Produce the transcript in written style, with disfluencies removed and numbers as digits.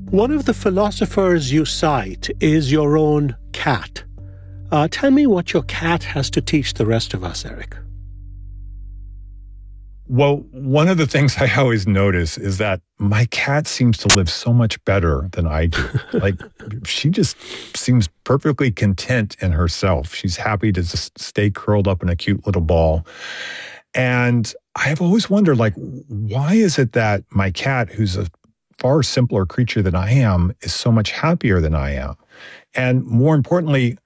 One of the philosophers you cite is your own cat. Tell me what your cat has to teach the rest of us, Eric. Well, one of the things I always notice is that my cat seems to live so much better than I do. Like, she just seems perfectly content in herself. She's happy to just stay curled up in a cute little ball. And I've always wondered, like, why is it that my cat, who's a far simpler creature than I am, is so much happier than I am? And more importantly,